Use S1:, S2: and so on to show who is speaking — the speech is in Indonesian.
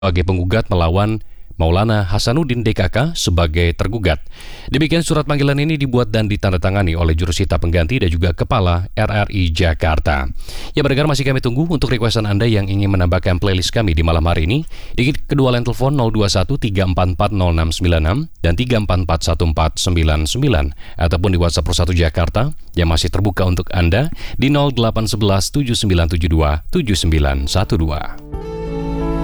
S1: sebagai penggugat melawan Maulana Hasanuddin DKK sebagai tergugat. Demikian surat panggilan ini dibuat dan ditandatangani oleh jurusita pengganti dan juga Kepala RRI Jakarta. Ya, pendengar, masih kami tunggu untuk requestan Anda yang ingin menambahkan playlist kami di malam hari ini di kedua line telepon 0213440696 dan 3441499 ataupun di WhatsApp Pro 1 Jakarta yang masih terbuka untuk Anda di 0811 7972 7912.